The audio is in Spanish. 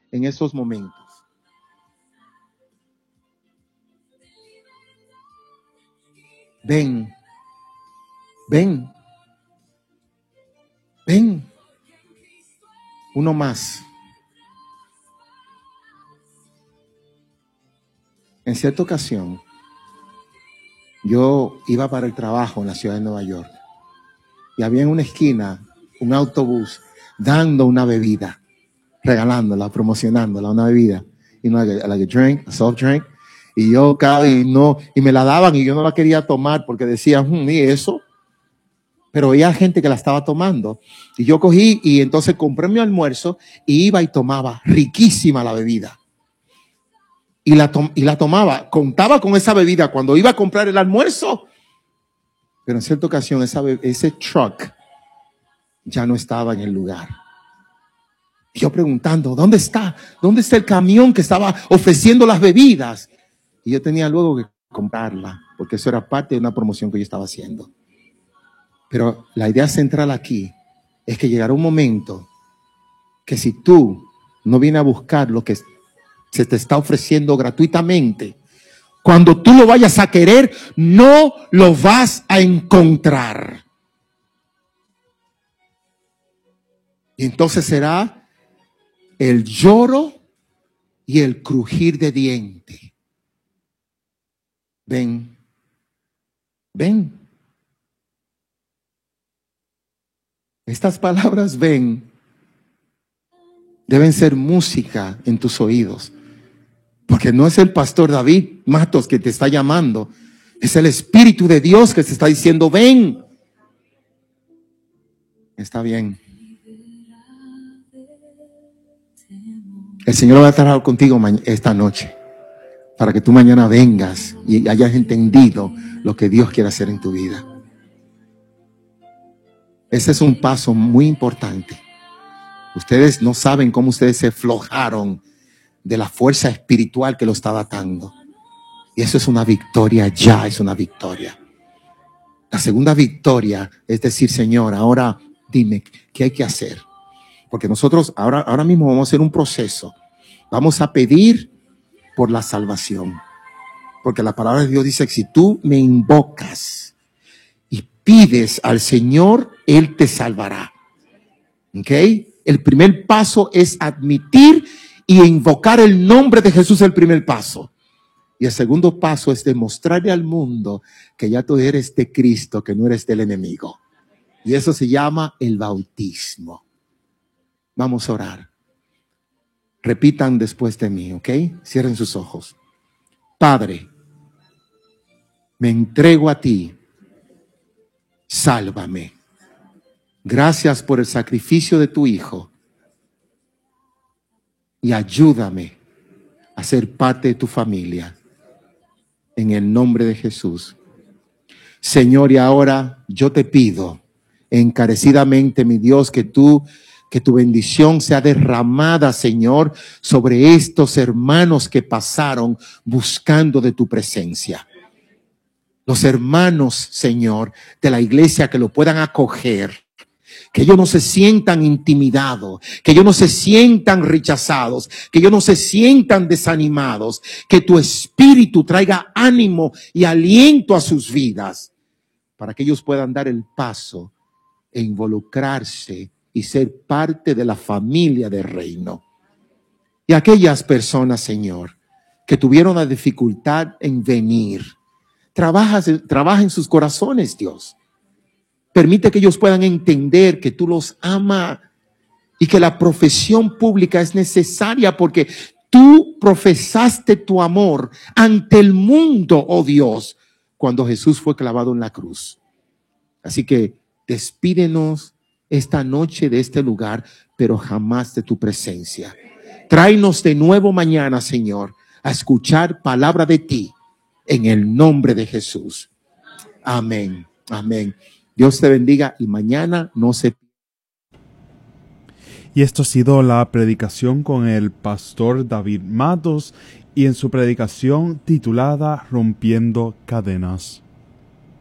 en esos momentos. Ven, ven, ven. Uno más. En cierta ocasión, yo iba para el trabajo en la ciudad de Nueva York y había en una esquina un autobús dando una bebida, regalándola, promocionándola, una bebida, like a drink, a soft drink, y yo y me la daban y yo no la quería tomar porque decían, ¿y eso? Pero había gente que la estaba tomando y yo cogí y entonces compré mi almuerzo y iba y tomaba, riquísima la bebida. Y la tomaba, contaba con esa bebida cuando iba a comprar el almuerzo. Pero en cierta ocasión ese truck ya no estaba en el lugar. Y yo preguntando, ¿dónde está? ¿Dónde está el camión que estaba ofreciendo las bebidas? Y yo tenía luego que comprarla, porque eso era parte de una promoción que yo estaba haciendo. Pero la idea central aquí es que llegará un momento que si tú no vienes a buscar lo que se te está ofreciendo gratuitamente, cuando tú lo vayas a querer, no lo vas a encontrar. Y entonces será el lloro y el crujir de diente. Ven, ven. Estas palabras ven deben ser música en tus oídos. Porque no es el pastor David Matos que te está llamando. Es el Espíritu de Dios que te está diciendo, ven. Está bien. El Señor va a estar contigo esta noche para que tú mañana vengas y hayas entendido lo que Dios quiere hacer en tu vida. Ese es un paso muy importante. Ustedes no saben cómo ustedes se aflojaron de la fuerza espiritual que lo estaba atando. Y eso es una victoria, ya es una victoria. La segunda victoria es decir, Señor, ahora dime qué hay que hacer. Porque nosotros ahora mismo vamos a hacer un proceso. Vamos a pedir por la salvación. Porque la palabra de Dios dice que si tú me invocas y pides al Señor, Él te salvará. ¿Ok? El primer paso es admitir y invocar el nombre de Jesús, el primer paso. Y el segundo paso es demostrarle al mundo que ya tú eres de Cristo, que no eres del enemigo. Y eso se llama el bautismo. Vamos a orar. Repitan después de mí, ¿ok? Cierren sus ojos. Padre, me entrego a ti. Sálvame. Gracias por el sacrificio de tu Hijo. Y ayúdame a ser parte de tu familia. En el nombre de Jesús. Señor, y ahora yo te pido encarecidamente, mi Dios, que tu bendición sea derramada, Señor, sobre estos hermanos que pasaron buscando de tu presencia. Los hermanos, Señor, de la iglesia que lo puedan acoger. Que ellos no se sientan intimidados, que ellos no se sientan rechazados, que ellos no se sientan desanimados, que tu espíritu traiga ánimo y aliento a sus vidas para que ellos puedan dar el paso e involucrarse y ser parte de la familia del reino. Y aquellas personas, Señor, que tuvieron la dificultad en venir, trabaja en sus corazones, Dios. Permite que ellos puedan entender que tú los amas y que la profesión pública es necesaria porque tú profesaste tu amor ante el mundo, oh Dios, cuando Jesús fue clavado en la cruz. Así que despídenos esta noche de este lugar, pero jamás de tu presencia. Tráenos de nuevo mañana, Señor, a escuchar palabra de ti en el nombre de Jesús. Amén. Amén. Dios te bendiga y mañana no se... Y esto ha sido la predicación con el pastor David Matos y en su predicación titulada Rompiendo Cadenas.